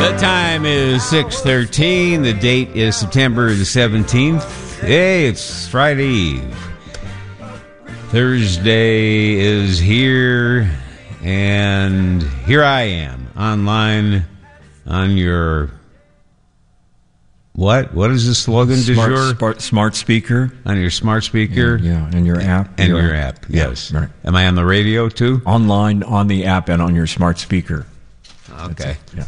The time is 6:13. The date is September the 17th. Hey, it's Friday Eve. Thursday is here, and here I am online on your... What? What is the slogan du jour? Smart speaker. On your smart speaker? Yeah, and your app. And your app, yes. Yeah, right. Am I on the radio, too? Online, on the app, and on your smart speaker. Okay. Yeah.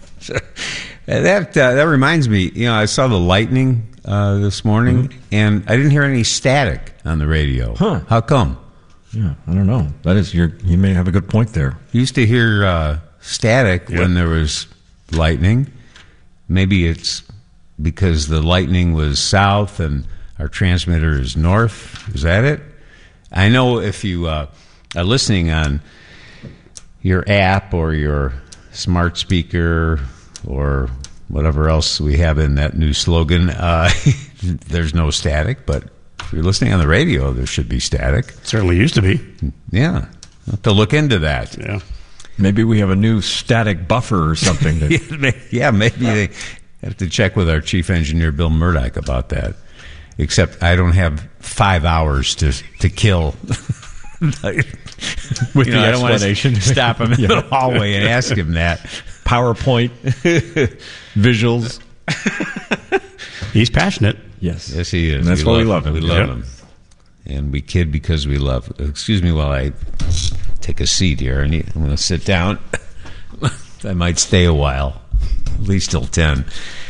That reminds me, I saw the lightning this morning, and I didn't hear any static on the radio. Huh. How come? Yeah, I don't know. That is, you may have a good point there. You used to hear static when there was lightning. Maybe it's because the lightning was south and our transmitter is north. Is that it? I know if you are listening on your app or your smart speaker or whatever else we have in that new slogan, there's no static, but if you're listening on the radio, there should be static. Certainly used to be. Yeah. I'll have to look into that. Yeah. Maybe we have a new static buffer or something. Yeah, maybe they have to check with our chief engineer, Bill Murdoch, about that. Except I don't have 5 hours to kill. With the I don't want explanation. to stop him in the hallway and ask him that. PowerPoint, visuals. He's passionate. Yes. Yes, he is. And that's why we love him. We love him. And we kid because we love. Excuse me while I take a seat here. I'm going to sit down. I might stay a while, at least till 10.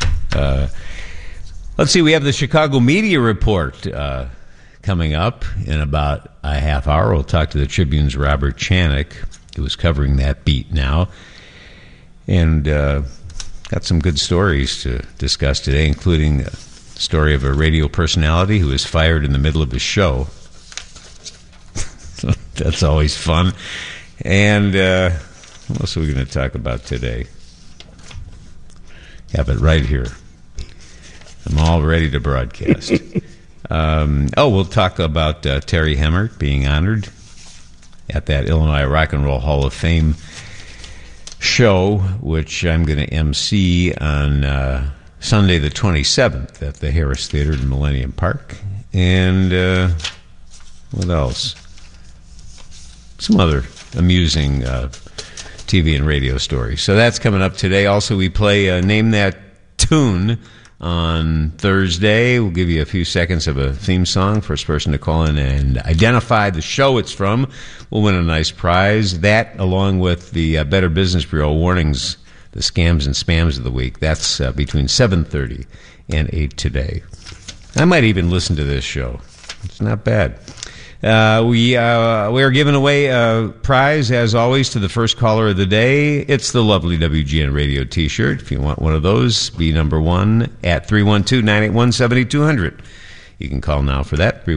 Let's see. We have the Chicago Media Report coming up in about a half hour. We'll talk to the Tribune's Robert Chanik, who is covering that beat now. And got some good stories to discuss today, including the story of a radio personality who was fired in the middle of his show. So that's always fun. And what else are we going to talk about today? Have it right here. I'm all ready to broadcast. We'll talk about Terry Hemmert being honored at that Illinois Rock and Roll Hall of Fame show, which I'm going to MC on Sunday the 27th at the Harris Theater in Millennium Park. And what else? Some other amusing TV and radio stories. So that's coming up today. Also, we play Name That Tune on Thursday. We'll give you a few seconds of a theme song. First person to call in and identify the show it's from will win a nice prize. That, along with the Better Business Bureau warnings, the scams and spams of the week. That's between 7:30 and 8 today. I might even listen to this show. It's not bad. We are giving away a prize, as always, to the first caller of the day. It's the lovely WGN Radio T-shirt. If you want one of those, be number one at 312-981-7200. You can call now for that,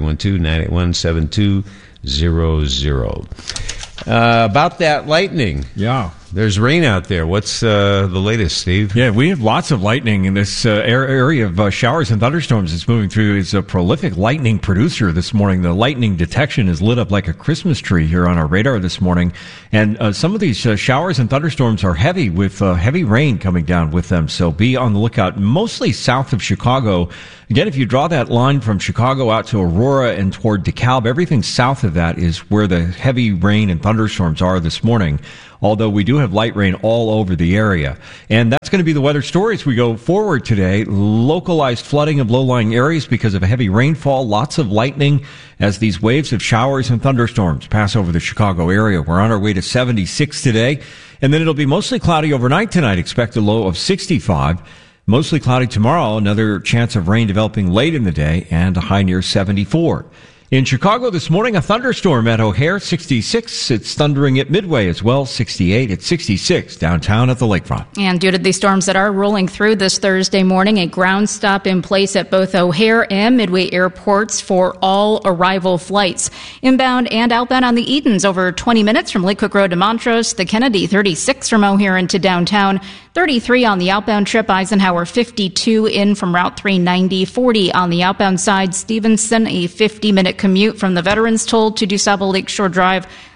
312-981-7200. About that lightning. Yeah. There's rain out there. What's the latest, Steve? Yeah, we have lots of lightning in this area of showers and thunderstorms. It's moving through. It's a prolific lightning producer this morning. The lightning detection is lit up like a Christmas tree here on our radar this morning. And some of these showers and thunderstorms are heavy, with heavy rain coming down with them. So be on the lookout, mostly south of Chicago. Again, if you draw that line from Chicago out to Aurora and toward DeKalb, everything south of that is where the heavy rain and thunderstorms are this morning. Although we do have light rain all over the area. And that's going to be the weather story as we go forward today. Localized flooding of low-lying areas because of heavy rainfall, lots of lightning as these waves of showers and thunderstorms pass over the Chicago area. We're on our way to 76 today. And then it'll be mostly cloudy overnight tonight. Expect a low of 65. Mostly cloudy tomorrow. Another chance of rain developing late in the day and a high near 74. In Chicago this morning, a thunderstorm at O'Hare, 66. It's thundering at Midway as well, 68. It's 66 downtown at the lakefront. And due to these storms that are rolling through this Thursday morning, a ground stop in place at both O'Hare and Midway airports for all arrival flights. Inbound and outbound on the Edens, over 20 minutes from Lake Cook Road to Montrose. The Kennedy, 36 from O'Hare into downtown. 33 on the outbound trip. Eisenhower, 52 in from Route 390. 40 on the outbound side. Stevenson, a 50-minute commute from the Veterans Toll to DuSable Lakeshore Drive.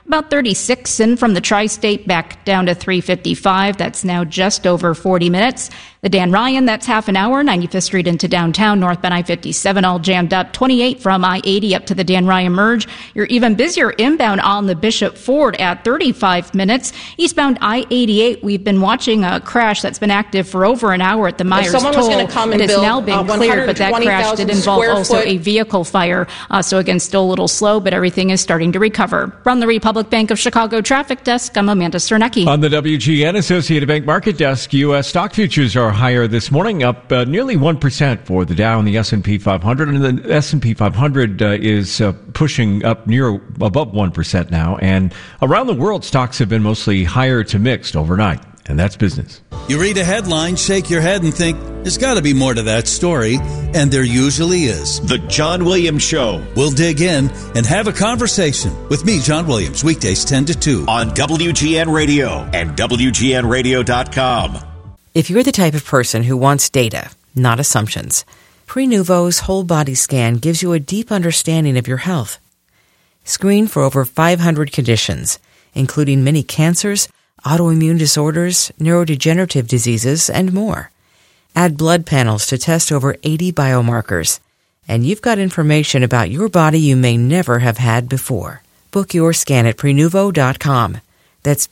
About 36 in from the Tri-State, back down to 355. That's now just over 40 minutes. The Dan Ryan, that's half an hour. 95th Street into downtown, northbound I-57 all jammed up. 28 from I-80 up to the Dan Ryan merge. You're even busier inbound on the Bishop Ford at 35 minutes. Eastbound I-88, we've been watching a crash that's been active for over an hour at the Myers Toll. It has now been cleared, but that crash did involve also a vehicle fire. So again, still a little slow, but everything is starting to recover. From the Republic Bank of Chicago Traffic Desk, I'm Amanda Cernecki. On the WGN Associated Bank Market Desk, U.S. stock futures are higher this morning, up nearly 1% for the Dow and the S&P 500, and the S&P 500 is pushing up above 1% now, and around the world, stocks have been mostly higher to mixed overnight, and that's business. You read a headline, shake your head, and think, there's got to be more to that story, and there usually is. The John Williams Show. We'll dig in and have a conversation with me, John Williams, weekdays 10 to 2. On WGN Radio and WGNradio.com. If you're the type of person who wants data, not assumptions, Prenuvo's whole body scan gives you a deep understanding of your health. Screen for over 500 conditions, including many cancers, autoimmune disorders, neurodegenerative diseases, and more. Add blood panels to test over 80 biomarkers, and you've got information about your body you may never have had before. Book your scan at Prenuvo.com. That's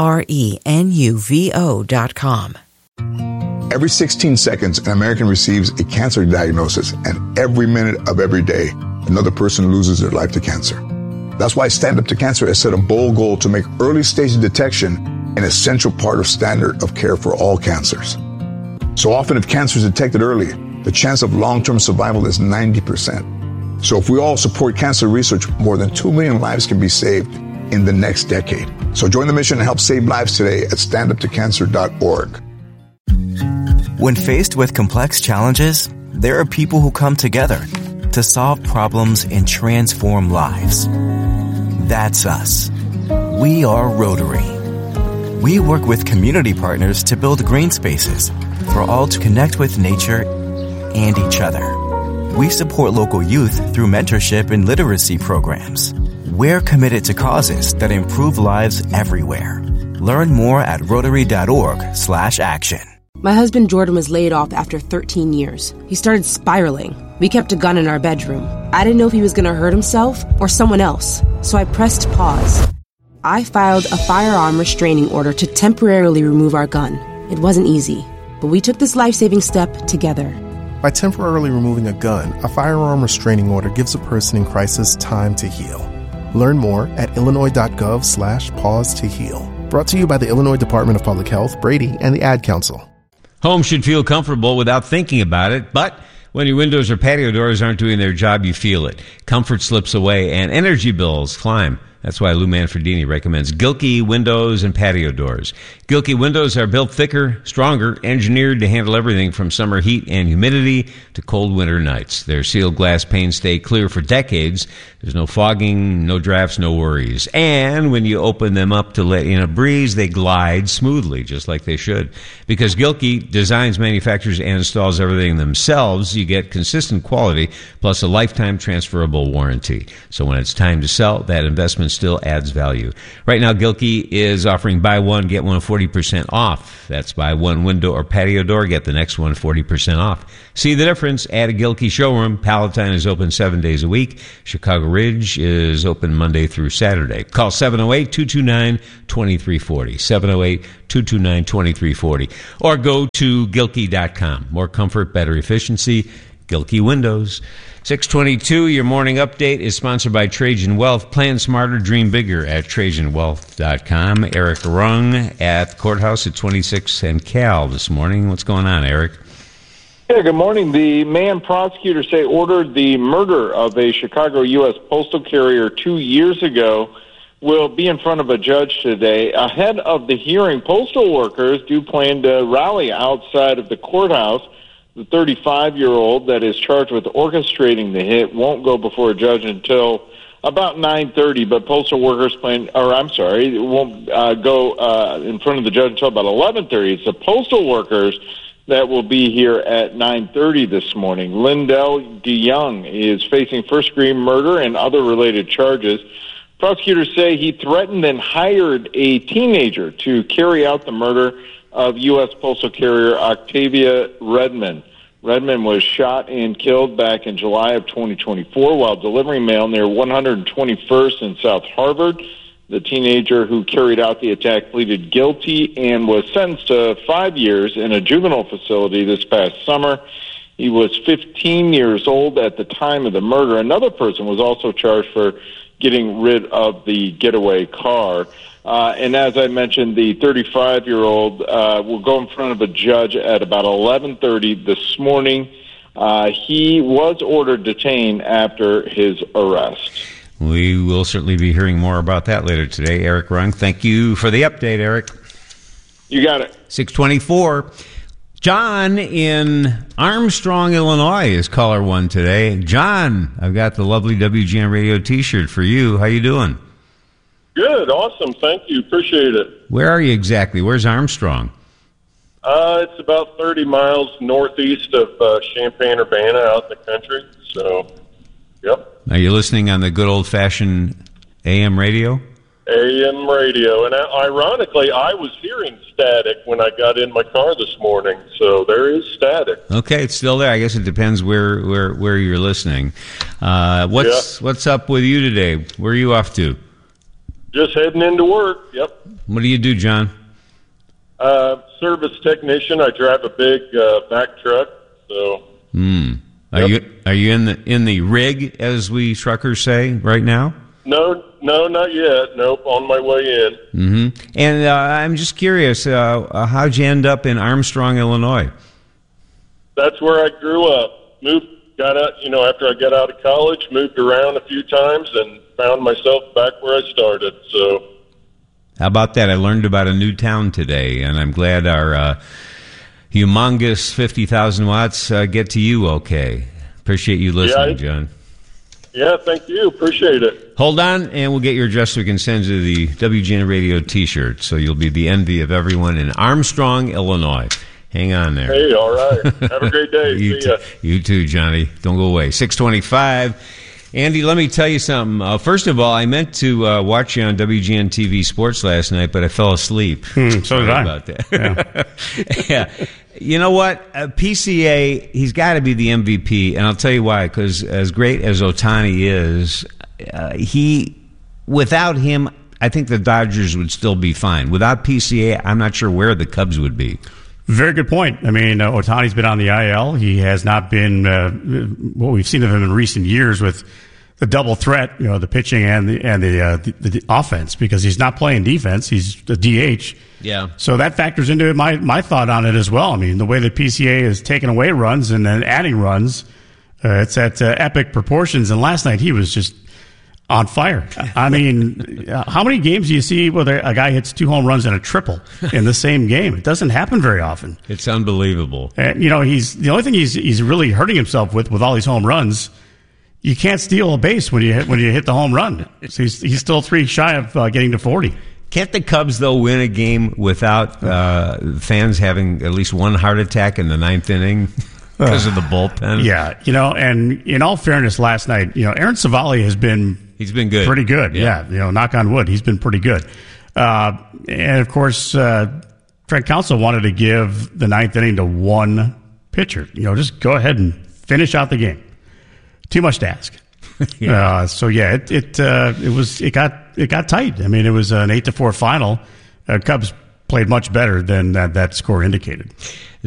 Prenuvo.com. Every 16 seconds, an American receives a cancer diagnosis, and every minute of every day, another person loses their life to cancer. That's why Stand Up to Cancer has set a bold goal to make early-stage detection an essential part of standard of care for all cancers. So often, if cancer is detected early, the chance of long-term survival is 90%. So if we all support cancer research, more than 2 million lives can be saved in the next decade. So join the mission and help save lives today at standuptocancer.org. When faced with complex challenges, there are people who come together to solve problems and transform lives. That's us. We are Rotary. We work with community partners to build green spaces for all to connect with nature and each other. We support local youth through mentorship and literacy programs. We're committed to causes that improve lives everywhere. Learn more at Rotary.org/action. My husband Jordan was laid off after 13 years. He started spiraling. We kept a gun in our bedroom. I didn't know if he was going to hurt himself or someone else, so I pressed pause. I filed a firearm restraining order to temporarily remove our gun. It wasn't easy, but we took this life-saving step together. By temporarily removing a gun, a firearm restraining order gives a person in crisis time to heal. Learn more at illinois.gov/pause to heal. Brought to you by the Illinois Department of Public Health, Brady, and the Ad Council. Home should feel comfortable without thinking about it, but when your windows or patio doors aren't doing their job, you feel it. Comfort slips away and energy bills climb. That's why Lou Manfredini recommends Gilkey windows and patio doors. Gilkey windows are built thicker, stronger, engineered to handle everything from summer heat and humidity to cold winter nights. Their sealed glass panes stay clear for decades. There's no fogging, no drafts, no worries. And when you open them up to let in a breeze, they glide smoothly, just like they should. Because Gilkey designs, manufactures, and installs everything themselves, you get consistent quality plus a lifetime transferable warranty. So when it's time to sell, that investment still adds value. Right now, Gilkey is offering buy one, get one 40% off. That's buy one window or patio door, get the next one 40% off. See the difference at a Gilkey showroom. Palatine is open 7 days a week. Chicago Ridge is open Monday through Saturday. Call 708-229-2340. 708-229-2340. Or go to Gilkey.com. More comfort, better efficiency. Gilkey Windows. 622, your morning update is sponsored by Trajan Wealth. Plan smarter, dream bigger at TrajanWealth.com. Eric Rung at the courthouse at 26 and Cal this morning. What's going on, Eric? Yeah, good morning. The man prosecutors say ordered the murder of a Chicago U.S. postal carrier 2 years ago will be in front of a judge today. Ahead of the hearing, postal workers do plan to rally outside of the courthouse. The 35-year-old that is charged with orchestrating the hit won't go before a judge until about 9:30, but postal workers won't go in front of the judge until about 11:30. It's the postal workers that will be here at 9:30 this morning. Lindell DeYoung is facing first-degree murder and other related charges. Prosecutors say he threatened and hired a teenager to carry out the murder of U.S. Postal Carrier Octavia Redmond. Redmond was shot and killed back in July of 2024 while delivering mail near 121st and South Harvard. The teenager who carried out the attack pleaded guilty and was sentenced to 5 years in a juvenile facility this past summer. He was 15 years old at the time of the murder. Another person was also charged for getting rid of the getaway car. And as I mentioned, the 35-year-old will go in front of a judge at about 11:30 this morning. He was ordered detained after his arrest. We will certainly be hearing more about that later today. Eric Rung, thank you for the update, Eric. You got it. 624. John in Armstrong, Illinois is caller one today. John, I've got the lovely WGN Radio T-shirt for you. How you doing? Good, awesome, thank you, appreciate it. Where are you exactly? Where's Armstrong? It's about 30 miles northeast of Champaign-Urbana out in the country, so, yep. Are you listening on the good old-fashioned AM radio? AM radio, and ironically, I was hearing static when I got in my car this morning, so there is static. Okay, it's still there. I guess it depends where you're listening. What's up with you today? Where are you off to? Just heading into work, yep. What do you do, John? Service technician. I drive a big back truck, so. Are you in the rig, as we truckers say, right now? No, not yet. Nope, on my way in. Mm-hmm. And I'm just curious, how'd you end up in Armstrong, Illinois? That's where I grew up. Got out, after I got out of college, moved around a few times and found myself back where I started. So, how about that? I learned about a new town today, and I'm glad our humongous 50,000 watts get to you okay. Appreciate you listening, John. Yeah, thank you. Appreciate it. Hold on, and we'll get your address so we can send you the WGN Radio T-shirt, so you'll be the envy of everyone in Armstrong, Illinois. Hang on there. Hey, all right. Have a great day. See ya. You too, Johnny. Don't go away. 625. Andy, let me tell you something. First of all, I meant to watch you on WGN TV Sports last night, but I fell asleep. So did I. About that. Yeah. You know what? PCA, he's got to be the MVP, and I'll tell you why. Because as great as Ohtani is, without him, I think the Dodgers would still be fine. Without PCA, I'm not sure where the Cubs would be. Very good point. I mean, Ohtani's been on the IL. He has not been what we've seen of him in recent years with the double threat, the pitching and the offense, because he's not playing defense. He's the DH. Yeah. So that factors into my thought on it as well. I mean, the way that PCA is taking away runs and then adding runs, it's at epic proportions. And last night he was just on fire. I mean, how many games do you see where a guy hits 2 home runs and a triple in the same game? It doesn't happen very often. It's unbelievable. And, he's the only thing he's really hurting himself with all these home runs. You can't steal a base when you hit the home run. So he's still 3 shy of getting to 40. Can't the Cubs, though, win a game without fans having at least one heart attack in the 9th inning because of the bullpen? Yeah, and in all fairness, last night, Aaron Savali has been... He's been good. Pretty good, yeah. Knock on wood, he's been pretty good. And, of course, Trent Counsell wanted to give the 9th inning to one pitcher. Just go ahead and finish out the game. Too much to ask. It got tight. I mean, it was an 8-4 final. Cubs played much better than that score indicated.